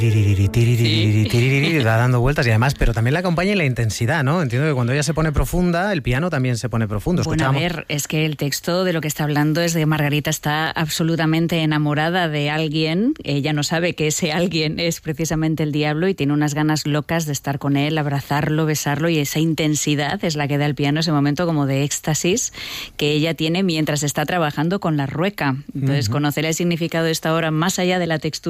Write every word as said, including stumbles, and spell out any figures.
Sí. Va dando vueltas y además, pero también la acompaña en la intensidad, ¿no? Entiendo que cuando ella se pone profunda, el piano también se pone profundo. Bueno, a ver, es que el texto de lo que está hablando es de Margarita está absolutamente enamorada de alguien. Ella no sabe que ese alguien es precisamente el diablo y tiene unas ganas locas de estar con él, abrazarlo, besarlo, y esa intensidad es la que da el piano, ese momento como de éxtasis que ella tiene mientras está trabajando con la rueca. Entonces, uh-huh. conocer el significado de esta obra más allá de la textura